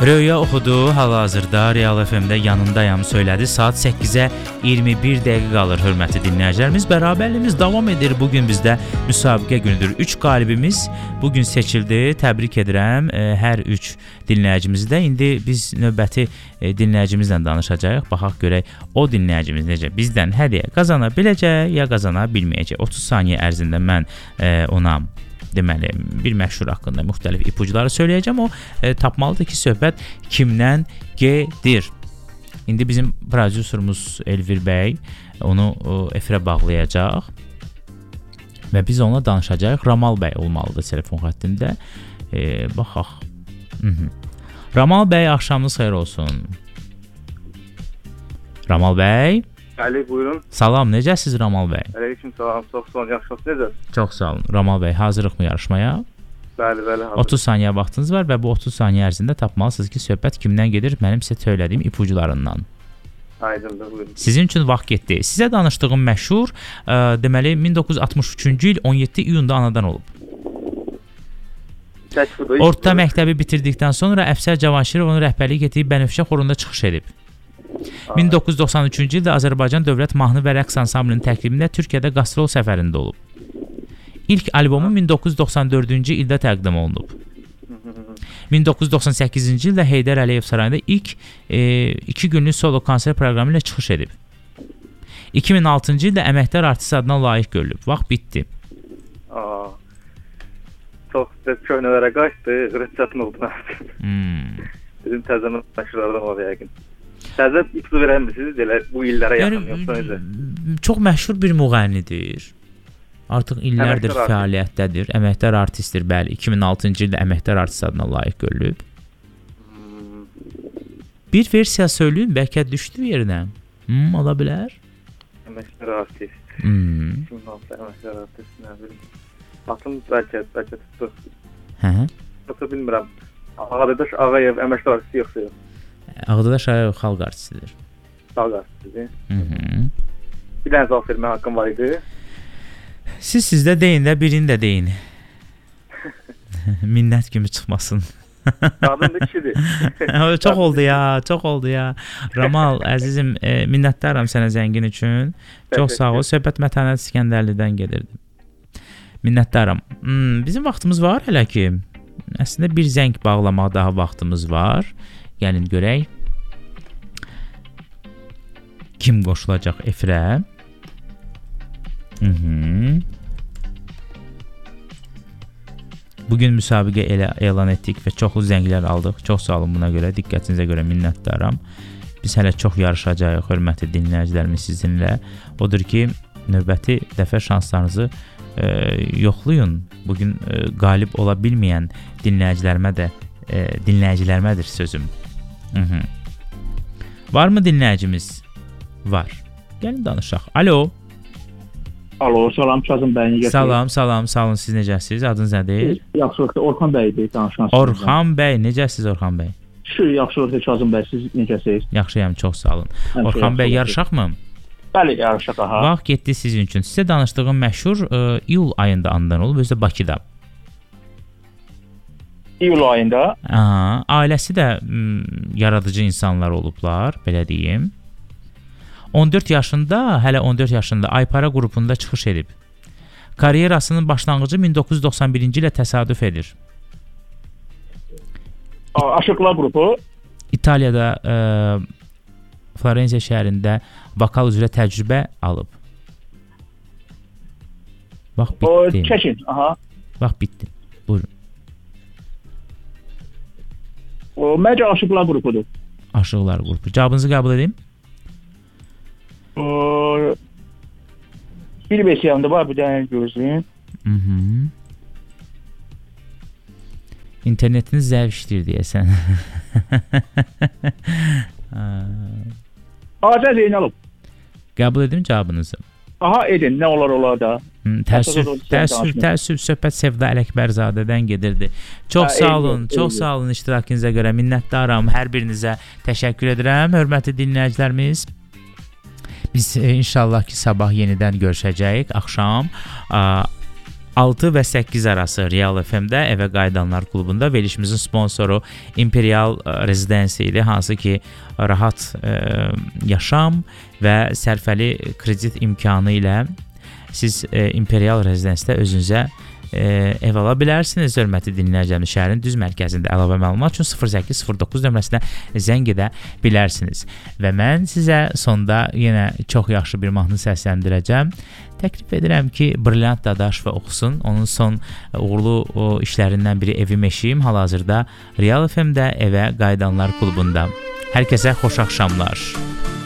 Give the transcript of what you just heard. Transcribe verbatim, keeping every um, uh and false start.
Röya oxudu, hal-hazırda Real F M-də yanındayam söylədi. Saat səkkizə iyirmi bir dəqiqə qalır, hörmətli dinləyicilərimiz. Bərabərliyimiz davam edir. Bugün bizdə müsabiqə günüdür. üç qalibimiz bugün seçildi. Təbrik edirəm e, hər üç dinləyicimizi də. İndi biz növbəti e, dinləyicimizlə danışacağıq. Baxaq görək o dinləyicimiz necə bizdən hədiyyə qazana biləcək ya qazana bilməyəcək. otuz saniyə ərzində mən e, ona deməli, bir məşhur haqqında müxtəlif ipucuları söyləyəcəm. O e, tapmalıdır ki, söhbət kimdən gedir. İndi bizim prodüserimiz Elvir bəy onu o, efirə bağlayacaq və biz onunla danışacağıq. Ramal bəy olmalıdır telefon xəttində. E, baxaq. Hı -hı. Ramal bəy, axşamınız xeyir olsun. Ramal bəy. Əli, buyurun. Salam, necəsiz Ramal bəy? Aleyküm salam, çox sağ olun, yaxşısınız, necəsiz? Çox sağ olun. Ramal bəy, hazırıq mı yarışmaya? Bəli, bəli, hazır. otuz saniyə vaxtınız var və bu otuz saniyə ərzində tapmalısınız ki, söhbət kimdən gedir? Mənim sizə söylədiyim ipucularından. Aydındır, buyurun. Sizin üçün vaxt getdi. Sizə danışdığım məşhur, ə, deməli, min doqquz yüz altmış üçüncü il on yeddi iyunda anadan olub. Orta məktəbi bitirdikdən sonra Əfsər Cavanşirov onun rəhbərlik etdiyi Bənövşə xorunda çıxış edib. min doqquz yüz doxsan üçüncü ildə Azərbaycan Dövlət Mahnı və Rəqs Ansamblının təqdimində Türkiyədə qastrol səfərində olub. İlk albomu min doqquz yüz doxsan dördüncü ildə təqdim olunub. min doqquz yüz doxsan səkkizinci ildə Heydər Əliyev sarayında ilk e, iki günlük solo konser proqramı ilə çıxış edib. iki min altıncı ildə əməkdar artist adına layiq görülüb. Vaxt bitdi. Aa, çox köhnələrə qaçdı, rəçətin oldu. Hmm. Bizim təzəmət məşhurlardan oldu yəqin. Təzə ipucu verən misiniz elə bu illərə yaxın yəni, yoxsa necə? Çox məşhur bir müğənnidir. Artıq illərdir əməkdar fəaliyyətdədir. Artist. Əməkdar artistdir, bəli. iki min altıncı ildə əməkdar artist adına layiq görülüb. Hmm. Bir versiya söyləyin, bəlkə düşdü yerinə. Hmm, ola bilər. Əməkdar artist. Hmm. iki min altıncı əməkdar artist nə bilim. Atım bəlkə, bəlkə tutdu. Hə? Yoxsa bilmirəm. Ağadaş Ağayev əməkdar artist yoxsa yox. Ağadaş Ağayev xalq artistidir. Xalq artistidir. Mhm. Bir dənə cavab vermə haqqım var idi. Siz sizdə deyin də, birini də deyin. Minnət kimi çıxmasın. Qadın da kişidir. Çox oldu ya, çox oldu ya. Ramal, əzizim, e, minnətdaram sənə zəngin üçün. Çox sağ ol. Söhbət Mətanət İskəndərlidən gedirdi. Minnətdaram. Hmm, bizim vaxtımız var hələ ki. Əslində bir zəng bağlamaq daha vaxtımız var. Gəlin görək. Kim qoşulacaq efirə? Mhm. Bugün müsabiqə elə elan etdik və çoxlu zənglər aldıq. Çox sağ olun buna görə, diqqətinizə görə minnətdaram. Biz hələ çox yarışacağıq, hörmətli dinləyicilərimiz sizinlə. Odur ki, növbəti dəfə şanslarınızı e, yoxlayın. Bugün e, qalib ola bilməyən dinləyicilərimə də e, dinləyicilərimədir sözüm. Mhm. Varmı dinləyicimiz? Var. Gəlin danışaq. Alo. Alo, salam Kazım bəy, necəsiniz? Salam, salam, sağ olun. Siz necəsiniz? Adınız nədir? Yaxşılıqda Orxan bəydir, danışan. Orxan bəy, necəsiniz Orxan bəy? Şükür, yaxşılıqda Kazım bəy, siz necəsiniz? Yaxşıyam, çox sağ olun. Həmişə Orxan bəy, yarışaq mı? Bəli, yarışaq, aha. Vaxt getdi sizin üçün. Sizə danışdığım məşhur e, iyul ayında anadan olub, özü də Bakıda. İyul ayında? Aha, ailəsi də m, yaradıcı insanlar olublar, belə deyim. on dörd yaşında, hələ on dörd yaşında Aypara qrupunda çıxış edib. Karyerasının başlanğıcı min doqquz yüz doxsan birinci ilə təsadüf edir. Aşıqlar qrupu? İtaliyada e, Florensiya şəhərində vokal üzrə təcrübə alıb. Vaxt bitdi. O, çəkin, aha. Vaxt bitdi. Buyurun. O, məcə Aşıqlar qrupudur. Aşıqlar qrupu. Cavabınızı qəbul edeyim. O, bir versiyamda var, bir dənə gözləyin. Mhm. İnternetiniz zəif işləyir deyəsən. Azər Zeynalov. Qəbul edim cavabınızı. Aha, edin, nə olar olar da. Təəssüf, təəssüf, təəssüf söhbət Sevda Ələkbərzadədən gedirdi. Çox ha, sağ olun, eyni, çox eyni. Sağ olun iştirakınıza görə. Minnətdaram hər birinizə. Təşəkkür edirəm, hörmətli dinləyicilərimiz. Biz e, inşallah ki sabah yenidən görüşəcəyik. Axşam a, altı və səkkiz arası Real F M-də Evə Qayıdanlar klubunda verilişimizin sponsoru Imperial Residency idi, hansı ki rahat e, yaşam və sərfəli kredit imkanı ilə siz e, Imperial Residency-də özünüzə e, ev ala bilərsiniz. Hörmətli dinləyicilərimiz, şəhərin düz mərkəzində. Əlavə məlumat üçün sıfır səkkiz sıfır doqquz nömrəsinə zəng edə bilərsiniz. Və mən sizə sonda yenə çox yaxşı bir mahnı səsləndirəcəm. Təklif edirəm ki, Brilliant Dadaşova oxusun. Onun son uğurlu o, işlərindən biri Evim Eşiyim. Hal-hazırda Real F M-də Evə Qayıdanlar klubunda. Hər kəsə xoş axşamlar.